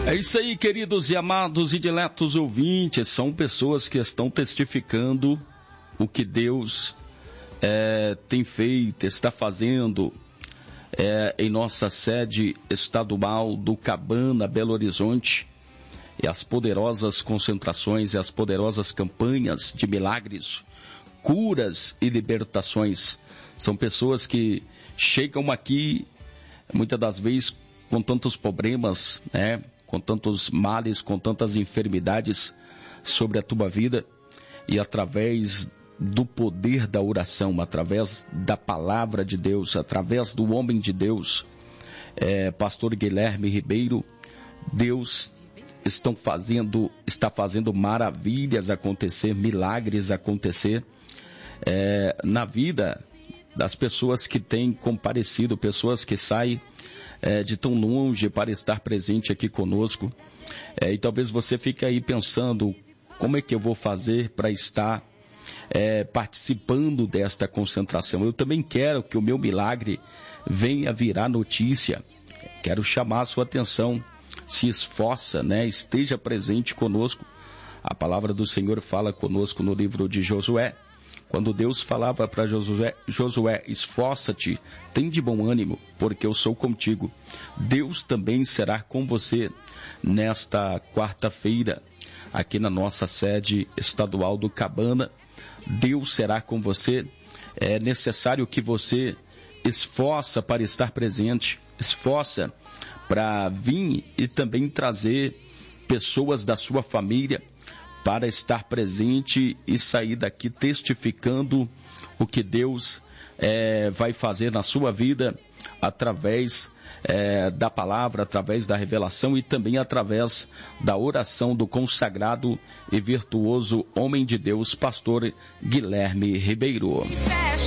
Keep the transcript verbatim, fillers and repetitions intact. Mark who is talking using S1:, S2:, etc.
S1: É isso aí, queridos e amados e diletos ouvintes, são pessoas que estão testificando o que Deus é, tem feito, está fazendo é, em nossa sede estadual do Cabana, Belo Horizonte, e as poderosas concentrações e as poderosas campanhas de milagres, curas e libertações. São pessoas que chegam aqui, muitas das vezes, com tantos problemas, né? Com tantos males, com tantas enfermidades sobre a tua vida, e através do poder da oração, através da palavra de Deus, através do homem de Deus, é, pastor Guilherme Ribeiro, Deus estão fazendo, está fazendo maravilhas acontecer, milagres acontecer é, na vida das pessoas que têm comparecido, pessoas que saem É, de tão longe para estar presente aqui conosco, é, e talvez você fique aí pensando, como é que eu vou fazer para estar é, participando desta concentração? Eu também quero que o meu milagre venha virar notícia, quero chamar a sua atenção, se esforça, né? Esteja presente conosco. A palavra do Senhor fala conosco no livro de Josué, quando Deus falava para Josué, Josué, esforça-te, tem de bom ânimo, porque eu sou contigo. Deus também será com você nesta quarta-feira, aqui na nossa sede estadual do Cabana. Deus será com você. É necessário que você esforça para estar presente, esforça para vir e também trazer pessoas da sua família, para estar presente e sair daqui testificando o que Deus é, vai fazer na sua vida, através é, da palavra, através da revelação e também através da oração do consagrado e virtuoso homem de Deus, pastor Guilherme Ribeiro.